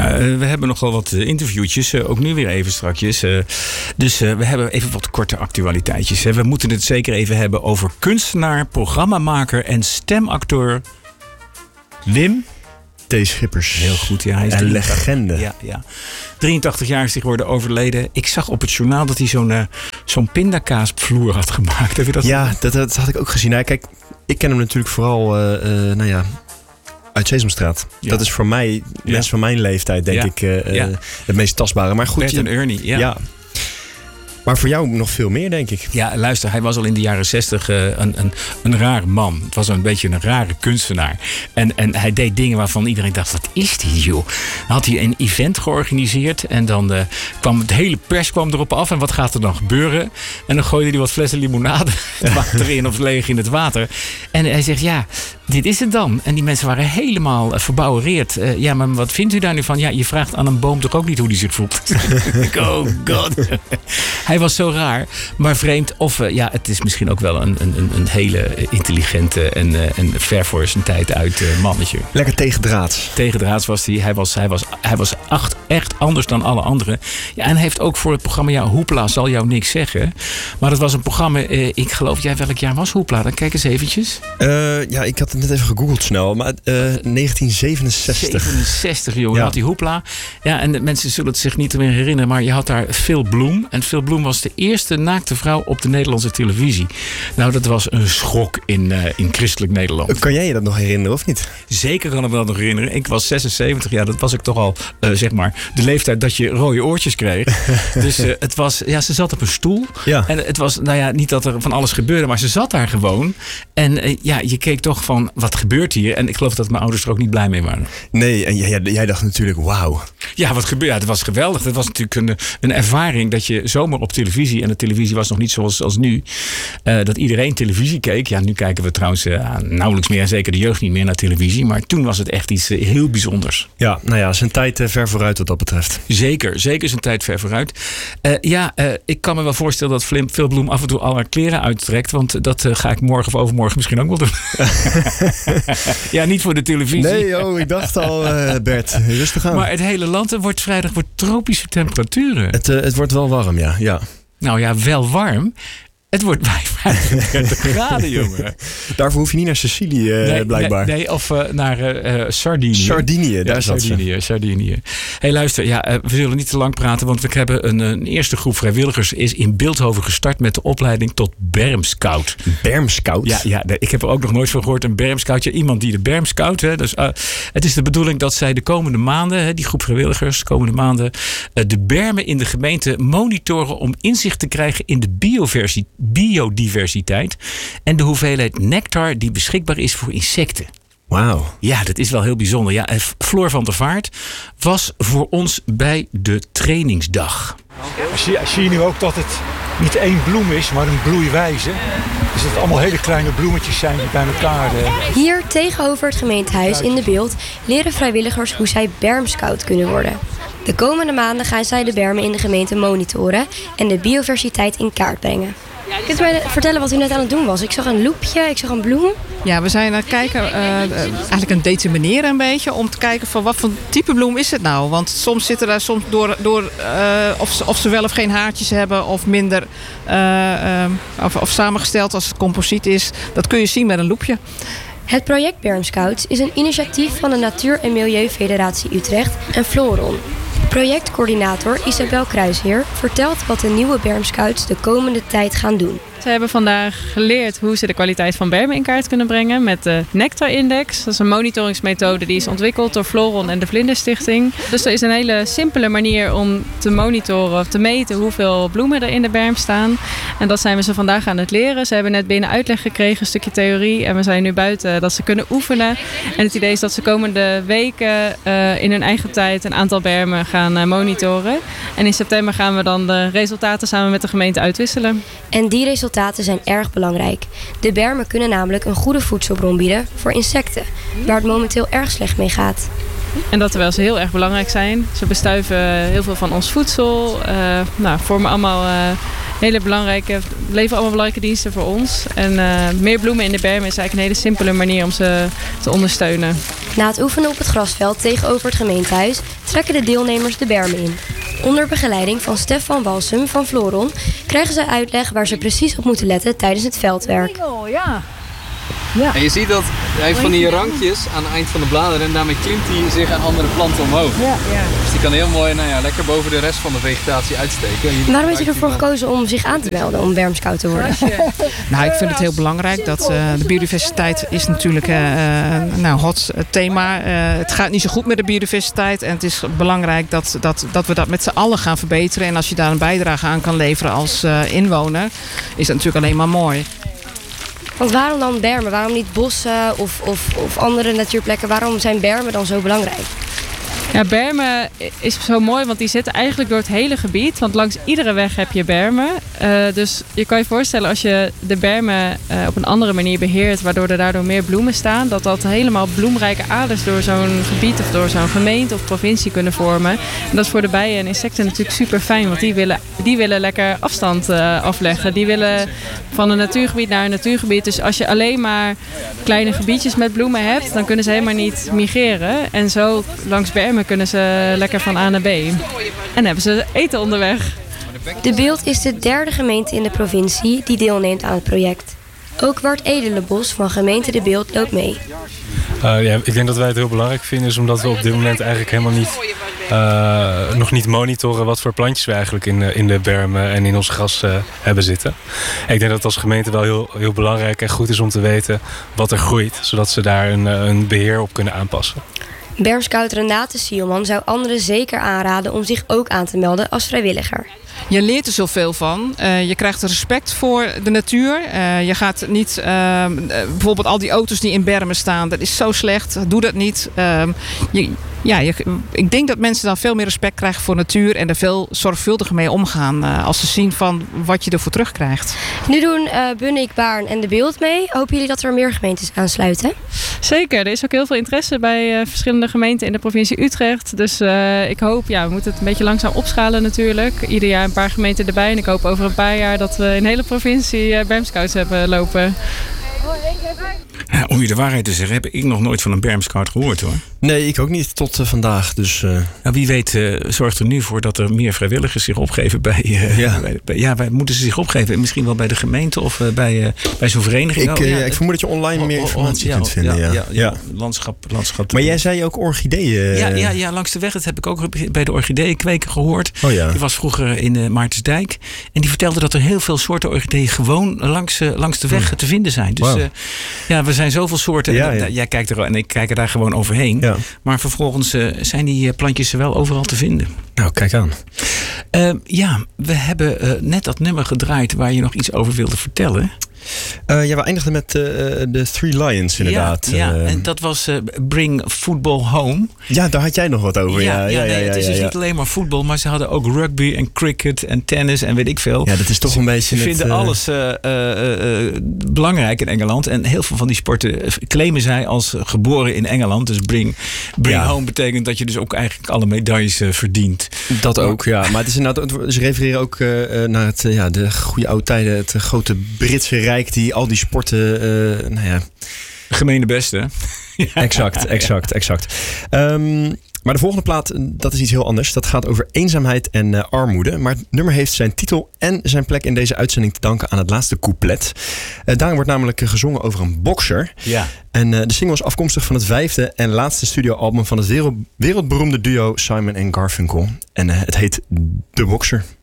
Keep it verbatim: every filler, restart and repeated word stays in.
Ja, uh, we hebben nogal wat uh, interviewtjes, uh, ook nu weer even strakjes. Uh, dus uh, we hebben even wat korte actualiteitjes. Hè. We moeten het zeker even hebben over kunstenaar, programmamaker en stemacteur Wim T. Schippers. Heel goed, ja. Hij is een legende. Ja, ja. drieëntachtig jaar is hij geworden, overleden. Ik zag op het journaal dat hij zo'n, uh, zo'n pindakaasvloer had gemaakt. Heb je dat Ja, dat, dat had ik ook gezien. Nou, kijk, ik ken hem natuurlijk vooral, uh, uh, nou ja, uit Sesamstraat. Ja. Dat is voor mij, ja. mensen van mijn leeftijd, denk ja. ik, uh, ja. het meest tastbare. Maar goed, Bert en Ernie, ja. ja. Maar voor jou nog veel meer, denk ik. Ja, luister, hij was al in de jaren zestig uh, een, een, een raar man. Het was een beetje een rare kunstenaar. En, en hij deed dingen waarvan iedereen dacht, wat is dit, joh? Dan had hij een event georganiseerd en dan uh, kwam het hele pers kwam erop af. En wat gaat er dan gebeuren? En dan gooide hij wat flessen limonade het water in of leeg in het water. En hij zegt, ja, dit is het dan. En die mensen waren helemaal uh, verbouwereerd. Uh, ja, maar wat vindt u daar nu van? Ja, je vraagt aan een boom toch ook niet hoe die zich voelt? Oh god. Hij was zo raar, maar vreemd. Of uh, ja, het is misschien ook wel een, een, een hele intelligente en, uh, en ver voor zijn tijd uit uh, mannetje. Lekker tegendraads. Tegendraads was hij. Hij was, hij was, hij was acht, echt anders dan alle anderen. Ja, en hij heeft ook voor het programma, ja, Hoepla zal jou niks zeggen. Maar dat was een programma, uh, ik geloof, jij welk jaar was Hoepla? Dan kijk eens eventjes. Uh, ja, ik had het net even gegoogeld snel, maar uh, negentien zevenenzestig. zevenenzestig, joh. Ja. Had die Hoepla. Ja, en de mensen zullen het zich niet meer herinneren, maar je had daar Phil Bloem. En Phil Bloem was de eerste naakte vrouw op de Nederlandse televisie. Nou, dat was een schok in, uh, in christelijk Nederland. Kan jij je dat nog herinneren, of niet? Zeker kan ik me dat nog herinneren. Ik was zesenzeventig, ja, dat was ik toch al, uh, zeg maar, de leeftijd dat je rode oortjes kreeg. Dus uh, het was, ja, ze zat op een stoel. Ja. En het was, nou ja, niet dat er van alles gebeurde, maar ze zat daar gewoon. En uh, ja, je keek toch van, wat gebeurt hier? En ik geloof dat mijn ouders er ook niet blij mee waren. Nee, en jij, jij dacht natuurlijk, wauw. Ja, wat gebeurde? Ja, het was geweldig. Het was natuurlijk een, een ervaring dat je zomaar op televisie, en de televisie was nog niet zoals als nu, uh, dat iedereen televisie keek. Ja, nu kijken we trouwens uh, nauwelijks meer, en zeker de jeugd niet meer, naar televisie. Maar toen was het echt iets uh, heel bijzonders. Ja, nou ja, zijn tijd uh, ver vooruit wat dat betreft. Zeker, zeker zijn tijd ver vooruit. Uh, ja, uh, ik kan me wel voorstellen dat Flim, Phil Bloem af en toe al haar kleren uittrekt. Want dat uh, ga ik morgen of overmorgen misschien ook wel doen. Ja, niet voor de televisie. Nee, oh, ik dacht al, uh, Bert, rustig aan. Maar het hele land, het wordt vrijdag wordt tropische temperaturen. Het, uh, het wordt wel warm, ja. ja. Nou ja, wel warm. Het wordt bij vijfendertig graden, jongen. Daarvoor hoef je niet naar Sicilië, nee, blijkbaar. Nee, nee of uh, naar uh, Sardinië. Sardinië, daar ja, zat Sardinië, ze. Sardinië. Hé, hey, luister, ja, uh, we zullen niet te lang praten, want we hebben een, een eerste groep vrijwilligers is in Bilthoven gestart met de opleiding tot bermscout. Bermscout? Ja, ja, ik heb er ook nog nooit van gehoord. Een bermscout, ja, iemand die de bermscout. Hè, dus, uh, het is de bedoeling dat zij de komende maanden, hè, die groep vrijwilligers, de komende maanden, uh, de bermen in de gemeente monitoren om inzicht te krijgen in de bioversie, biodiversiteit en de hoeveelheid nectar die beschikbaar is voor insecten. Wauw. Ja, dat is wel heel bijzonder. Ja, Floor van der Vaart was voor ons bij de trainingsdag. Zie, zie je nu ook dat het niet één bloem is, maar een bloeiwijze. Dus dat het allemaal hele kleine bloemetjes zijn die bij elkaar... Uh... Hier tegenover het gemeentehuis in de Beeld leren vrijwilligers hoe zij bermscout kunnen worden. De komende maanden gaan zij de bermen in de gemeente monitoren en de biodiversiteit in kaart brengen. Kunt u mij vertellen wat u net aan het doen was? Ik zag een loepje, ik zag een bloem. Ja, we zijn aan het kijken, uh, eigenlijk aan het determineren een beetje, om te kijken van wat voor type bloem is het nou. Want soms zitten daar soms door, door uh, of, ze, of ze wel of geen haartjes hebben of minder uh, uh, of, of samengesteld als het composiet is. Dat kun je zien met een loepje. Het project Bermscouts is een initiatief van de Natuur- en Milieufederatie Utrecht en Floron. Projectcoördinator Isabel Kruisheer vertelt wat de nieuwe Bermscouts de komende tijd gaan doen. Ze hebben vandaag geleerd hoe ze de kwaliteit van bermen in kaart kunnen brengen met de Nectar-index. Dat is een monitoringsmethode die is ontwikkeld door Floron en de Vlinderstichting. Dus er is een hele simpele manier om te monitoren of te meten hoeveel bloemen er in de berm staan. En dat zijn we ze vandaag aan het leren. Ze hebben net binnen uitleg gekregen, een stukje theorie. En we zijn nu buiten dat ze kunnen oefenen. En het idee is dat ze komende weken uh, in hun eigen tijd een aantal bermen gaan uh, monitoren. En in september gaan we dan de resultaten samen met de gemeente uitwisselen. En die resultaten zijn erg belangrijk. De bermen kunnen namelijk een goede voedselbron bieden voor insecten, waar het momenteel erg slecht mee gaat. En dat terwijl ze heel erg belangrijk zijn. Ze bestuiven heel veel van ons voedsel. Uh, nou, vormen allemaal uh, hele belangrijke, leveren allemaal belangrijke diensten voor ons. En uh, meer bloemen in de bermen is eigenlijk een hele simpele manier om ze te ondersteunen. Na het oefenen op het grasveld tegenover het gemeentehuis trekken de deelnemers de bermen in. Onder begeleiding van Stefan Walsum van Floron krijgen ze uitleg waar ze precies op moeten letten tijdens het veldwerk. Ja. Ja. En je ziet dat hij heeft van die rankjes aan het eind van de bladeren en daarmee klimt hij zich aan andere planten omhoog. Ja, ja. Dus die kan heel mooi nou ja, lekker boven de rest van de vegetatie uitsteken. Waarom heeft u ervoor gekozen om zich aan te melden om bermscout te worden? Nou, ik vind het heel belangrijk dat uh, de biodiversiteit is natuurlijk uh, nou, hot thema. Uh, het gaat niet zo goed met de biodiversiteit en het is belangrijk dat, dat, dat we dat met z'n allen gaan verbeteren. En als je daar een bijdrage aan kan leveren als uh, inwoner, is dat natuurlijk alleen maar mooi. Want waarom dan bermen? Waarom niet bossen of, of, of andere natuurplekken? Waarom zijn bermen dan zo belangrijk? Ja, bermen is zo mooi, want die zitten eigenlijk door het hele gebied. Want langs iedere weg heb je bermen. Uh, dus je kan je voorstellen als je de bermen uh, op een andere manier beheert, waardoor er daardoor meer bloemen staan, dat dat helemaal bloemrijke aders door zo'n gebied of door zo'n gemeente of provincie kunnen vormen. En dat is voor de bijen en insecten natuurlijk super fijn, want die willen, die willen lekker afstand uh, afleggen. Die willen van een natuurgebied naar een natuurgebied. Dus als je alleen maar kleine gebiedjes met bloemen hebt, dan kunnen ze helemaal niet migreren. En zo langs bermen kunnen ze lekker van A naar B. En hebben ze eten onderweg. De Bilt is de derde gemeente in de provincie die deelneemt aan het project. Ook Wart Edelenbos van gemeente De Bilt loopt mee. Uh, ja, ik denk dat wij het heel belangrijk vinden, is omdat we op dit moment eigenlijk helemaal niet, uh, nog niet monitoren wat voor plantjes we eigenlijk in, uh, in de bermen en in ons gras uh, hebben zitten. En ik denk dat het als gemeente wel heel, heel belangrijk en goed is om te weten wat er groeit, zodat ze daar een, een beheer op kunnen aanpassen. Bermscout Renate Sielman zou anderen zeker aanraden om zich ook aan te melden als vrijwilliger. Je leert er zoveel van. Uh, je krijgt respect voor de natuur. Uh, je gaat niet... Uh, bijvoorbeeld al die auto's die in bermen staan. Dat is zo slecht. Doe dat niet. Uh, je, ja, je, ik denk dat mensen dan veel meer respect krijgen voor natuur. En er veel zorgvuldiger mee omgaan. Uh, als ze zien van wat je ervoor terugkrijgt. Nu doen uh, Bunnik, Baarn en De Bilt mee. Hopen jullie dat er meer gemeentes aansluiten? Zeker. Er is ook heel veel interesse bij uh, verschillende gemeenten in de provincie Utrecht. Dus uh, ik hoop... Ja, we moeten het een beetje langzaam opschalen natuurlijk. Ieder jaar een paar gemeenten erbij. En ik hoop over een paar jaar dat we in de hele provincie uh, bermscouts hebben lopen. Ja, om je de waarheid te zeggen, heb ik nog nooit van een bermscout gehoord hoor. Nee, ik ook niet tot uh, vandaag. Dus, uh... nou, wie weet uh, zorgt er nu voor dat er meer vrijwilligers zich opgeven bij... Uh, ja. bij, bij ja, wij moeten ze zich opgeven. Misschien wel bij de gemeente of uh, bij, uh, bij zo'n vereniging. Ik, oh, uh, ja, ik vermoed dat je online meer informatie ja, kunt vinden. Ja, ja. ja, ja. Landschap, landschap. Maar jij zei ook orchideeën. Ja, ja, ja, langs de weg. Dat heb ik ook bij de orchideeënkweker gehoord. Oh, ja. Die was vroeger in uh, Maartensdijk. En die vertelde dat er heel veel soorten orchideeën gewoon langs, uh, langs de weg hmm. te vinden zijn. Dus wow. uh, ja, we zijn zoveel soorten. Ja, ja. Jij kijkt er en ik kijk er daar gewoon overheen. Ja. Maar vervolgens uh, zijn die uh, plantjes er wel overal te vinden. Nou, kijk aan. Uh, ja, we hebben uh, net dat nummer gedraaid waar je nog iets over wilde vertellen. Uh, ja, we eindigden met de uh, Three Lions inderdaad. Ja, ja uh, en dat was uh, Bring Football Home. Ja, daar had jij nog wat over. Ja, ja, ja, ja, nee, ja, het is ja, dus ja. niet alleen maar voetbal, maar ze hadden ook rugby en cricket en tennis en weet ik veel. Ja, dat is toch ze, een beetje... Ze vinden uh... alles uh, uh, uh, belangrijk in Engeland. En heel veel van die sporten claimen zij als geboren in Engeland. Dus Bring, bring ja. Home betekent dat je dus ook eigenlijk alle medailles uh, verdient. Dat ook, ja. Maar het is inderdaad, ze refereren ook uh, naar het, uh, ja, de goede oude tijden. Het grote Britse Rijk die al die sporten... Uh, nou ja. Gemene beste. Exact, exact, exact. Um, maar de volgende plaat, dat is iets heel anders. Dat gaat over eenzaamheid en uh, armoede. Maar het nummer heeft zijn titel en zijn plek in deze uitzending te danken aan het laatste couplet. Uh, daarin wordt namelijk uh, gezongen over een bokser. Ja. En uh, de single is afkomstig van het vijfde en laatste studioalbum van het wereld, wereldberoemde duo Simon en Garfunkel. En uh, het heet De Bokser.